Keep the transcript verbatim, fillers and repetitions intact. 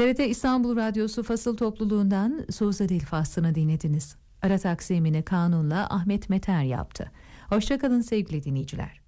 T R T İstanbul Radyosu Fasıl Topluluğundan Suza Dil Faslını dinlediniz. Ara taksimini Kanun'la Ahmet Meter yaptı. Hoşçakalın sevgili dinleyiciler.